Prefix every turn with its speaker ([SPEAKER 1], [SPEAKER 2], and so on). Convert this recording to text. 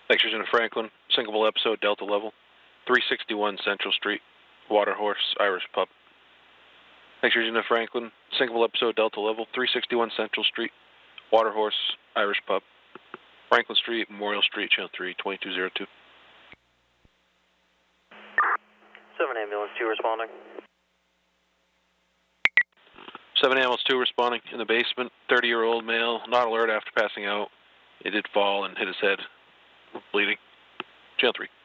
[SPEAKER 1] Thanks, Agent Franklin. Syncopal episode, Delta level. 361 Central Street. Waterhorse, Irish Pub. Thanks, Agent Franklin. Syncopal episode, Delta level. 361 Central Street. Waterhorse, Irish Pub. Franklin Street, Memorial Street, Channel 3, 2202.
[SPEAKER 2] 7 Ambulance 2 responding.
[SPEAKER 1] 7 Ambulance 2 responding in the basement. 30-year-old male, not alert after passing out. He did fall and hit his head, bleeding. Channel 3.